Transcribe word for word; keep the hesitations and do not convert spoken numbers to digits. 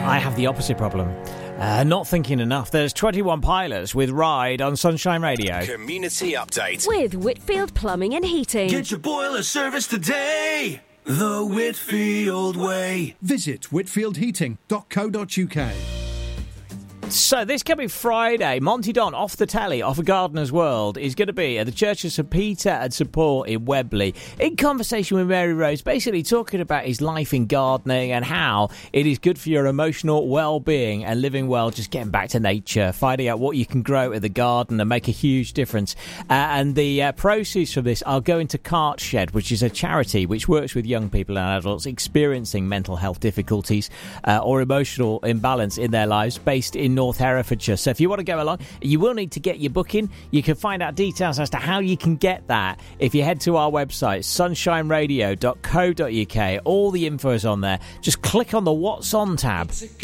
I have the opposite problem. Uh, not thinking enough. There's twenty-one Pilots with Ride on Sunshine Radio. Community update. With Whitfield Plumbing and Heating. Get your boiler service today. The Whitfield way. Visit whitfield heating dot co dot uk. So this coming Friday, Monty Don off the telly, off of Gardener's World, is going to be at the Church of St Peter and St Paul in Webley, in conversation with Mary Rose, basically talking about his life in gardening and how it is good for your emotional well-being and living well, just getting back to nature, finding out what you can grow in the garden and make a huge difference. Uh, and the uh, proceeds from this are going to Cart Shed, which is a charity which works with young people and adults experiencing mental health difficulties uh, or emotional imbalance in their lives, based in North Herefordshire. So if you want to go along, you will need to get your booking. You can find out details as to how you can get that if you head to our website, sunshine radio dot co dot uk. All the info is on there. Just click on the What's On tab.